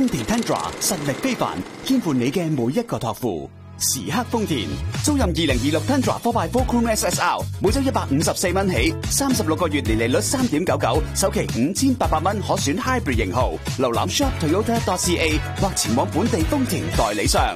豐田 Tundra 實力非凡，兼顧你嘅每一個託付。時刻豐田，租賃2026 Tundra 4x4 Crew SSR， 每周154蚊起，36個月年利率3.99%，首期5800蚊，可選 Hybrid 型號。瀏覽 shop toyota.ca 或前往本地豐田代理商。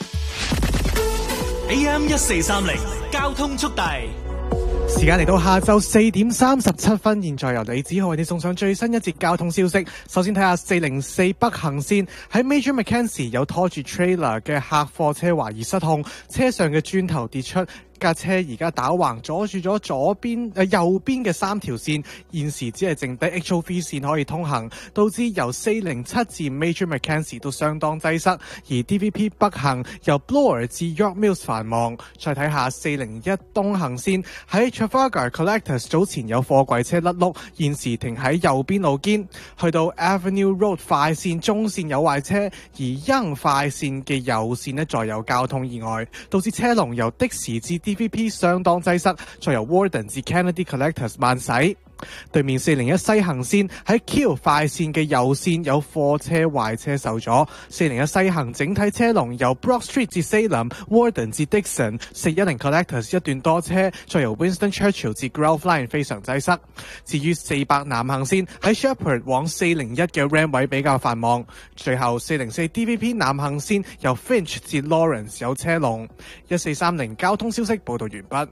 AM 1430交通速遞。 時間嚟到下晝4點37分，現在由李子浩為你送上最新一節交通消息。首先睇下404北行線喺 Major Mackenzie 有拖住 trailer 嘅客貨車懷疑失控，車上嘅磚頭跌出。架車而家打橫阻住咗右邊嘅3條線，現時只係剩低 HOV 線可以通行，導致由407至 Major Mackenzie 都相當擠塞。而 DVP 北行由 Bloor 至 York Mills 繁忙。再睇下401東行線喺 Trafalgar Collectors 早前有貨櫃車甩轆，現時停喺右邊路肩。去到 Avenue Road 快線中線有壞車，而 Young 快線嘅右線呢再有交通意外，導致車龍由的士至DVP 相當擠塞，再由 Warden 至 Kennedy Collectors 慢駛。對面401西行線喺 Q 快線嘅右線有貨車壞車受阻，401西行整體車龍由 Brock Street 至 Salem、Warden 至 Dixon、410 Collectors 一段多車，再由 Winston Churchill 至 Grove Line 非常擠塞。至於400南行線喺 Shepherd 往401嘅 Ram 位比較繁忙。最後404 DVP 南行線由 Finch 至 Lawrence 有車龍。1430交通消息報道完畢。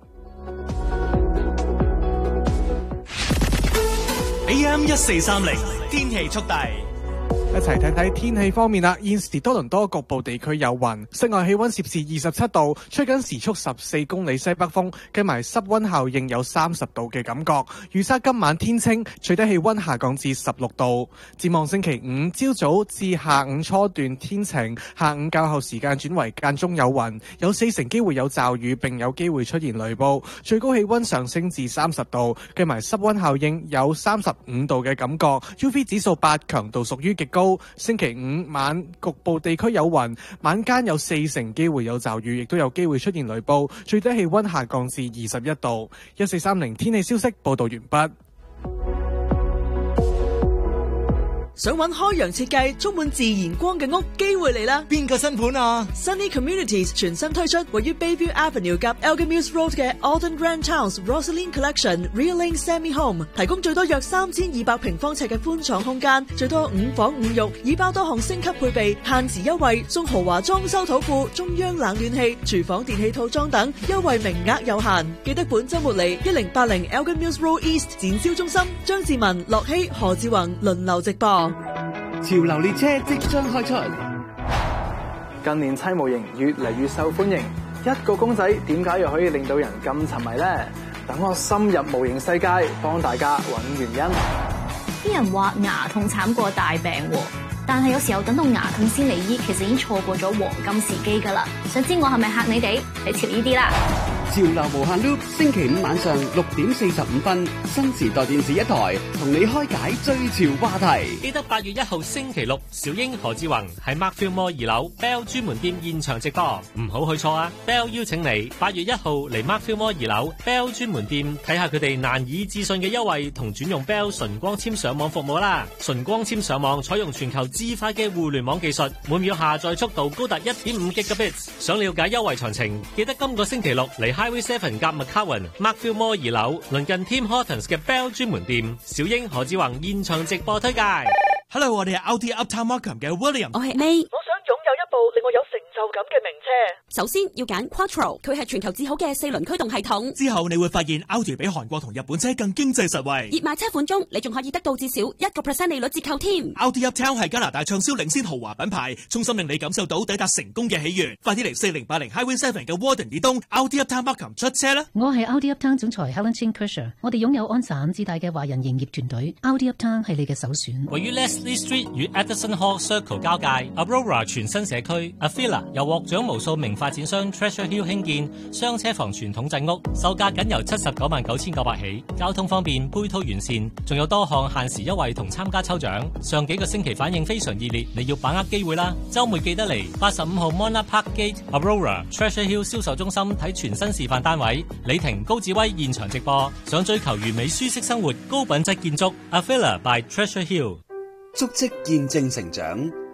AM 1430天氣速遞。 一齊睇睇天氣方面啦，現時多倫多局部地區有雲，室外氣溫攝氏27度，吹緊時速14公里西北風，計埋濕溫效應有30度嘅感覺。預測今晚天清，最低氣溫下降至16度。展望星期五朝早至下午初段天晴，下午較後時間轉為間中有雲，有4成機會有驟雨，並有機會出現雷暴。最高氣溫上升至30度，計埋濕溫效應有35度嘅感覺。UV 指數8，強度屬於極高。星期五晚局部地區有雲，晚間有4成機會有驟雨，亦都有機會出現雷暴，最低氣溫下降至21度。1430天氣消息報道完畢。 想揾開揚設計充滿自然光嘅屋，機會嚟啦！ 邊個新盤啊？ Sunny Communities 全新推出位於 Bayview Avenue 及 Elgin Mills Road 嘅 Alden Grand Towns Rosaline Collection Real Lane Semi Home， 提供最多約3200平方尺嘅寬敞空間，最多5房5浴，已包多項升級配備，限時優惠送豪華裝修土庫、中央冷暖氣、廚房電器套裝等，優惠名額有限。記得本週末嚟1080 Elgin Mills Road East 展銷中心，張志文、樂希、何志宏輪流直播。 潮流列車即將開出，近年砌模型越嚟越受歡迎，一個公仔點解又可以令到人咁沉迷呢？等我深入模型世界，幫大家揾原因。 啲人話牙痛慘過大病喎，但係有時候等到牙痛先嚟醫，其實已經錯過咗黃金時機㗎啦。想知我係咪嚇你哋？睇潮呢啲啦！ 潮流無限 loop， 星期五晚上6點45分，新時代電視一台同你開解最潮話題。 記得8月1號星期六，小英何志宏喺 Markfield Mall 2樓 Bell 專門店現場直播，唔好去錯啊 ！Bell 邀請你8月1號嚟 Markfield Mall 2樓 Bell 專門店睇下佢哋難以置信嘅優惠同轉用 Bell 純光纖上網服務啦！純光纖上網採用全球至快嘅互聯網技術，每秒下載速度高達 1.5 Gigabits。想了解優惠詳情，記得今個星期六嚟 Highway 7夾 McCowan Markfield Mall 2樓鄰近 Tim Hortons 嘅 Bell 專門店，小英何志宏現場直播推介。 Hello， 我哋係 Audi Uptown Markham 嘅 William， 我係 May， 我想擁有一部令我有成就感嘅名車。 首先要揀 Quattro， 佢係全球至好嘅4輪驅動系統。 之後你會發現 Audi 比韓國同日本車更經濟實惠。 熱賣車款中，你仲可以得到至少1% 利率折扣添。 Audi Uptown 係加拿大暢銷領先豪華品牌，衷心令你感受到抵達成功嘅喜悅。快啲嚟4080 Highway 7嘅 Warden 以東 Audi Uptown Markham 出車啦！ 我係 Audi Uptown 總裁 Helen Chin Kershaw， 我哋擁有安省至大嘅華人營業團隊。Audi Uptown 係你嘅首選。 位於 Leslie Street 與 Edison Hall Circle 交界 Aurora 全新社區 Avila 由獲獎無數名發展商 Treasure Hill 興建雙車房傳統鎮屋，售價僅由799900起，交通方便，配套完善，仲有多項限時優惠同參加抽獎。上幾個星期反應非常熱烈，你要把握機會啦！週末記得嚟85號 Monarch Park Gate Aurora Treasure Hill 銷售中心睇全新示範單位，李婷、高志威現場直播。想追求完美舒適生活、高品質建築 Avila by Treasure Hill， 足跡見證成長。